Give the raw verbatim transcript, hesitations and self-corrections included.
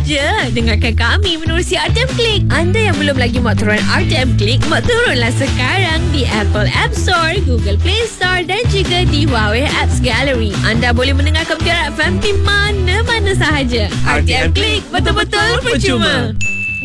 je. Dengarkan kami menerusi R T M Click. Anda yang belum lagi muat turun R T M Click, muat turunlah sekarang di Apple App Store, Google Play Store dan juga di Huawei Apps Gallery. Anda boleh mendengarkan Mutiara F M di mana-mana sahaja. R T M Click, betul-betul percuma.